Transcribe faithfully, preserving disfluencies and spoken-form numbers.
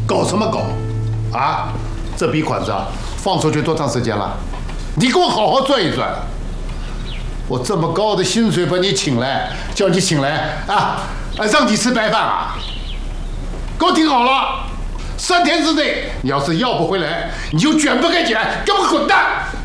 搞什么搞？啊，这笔款子啊，放出去多长时间了？你给我好好赚一赚。我这么高的薪水把你请来，叫你请来啊，啊，让你吃白饭啊？给我听好了，三天之内你要是要不回来，你就卷铺盖起来，给我滚蛋！